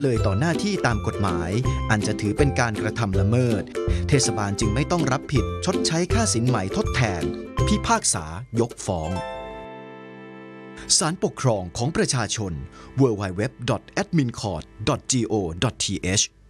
เลยต่อหน้าที่ตามกฎหมายอันจะถือเป็นการกระทำละเมิดเทศบาลจึงไม่ต้องรับผิดชดใช้ค่าสินไหมทดแทนพิพากษายกฟ้องศาลปกครองของประชาชน www.admincourt.go.th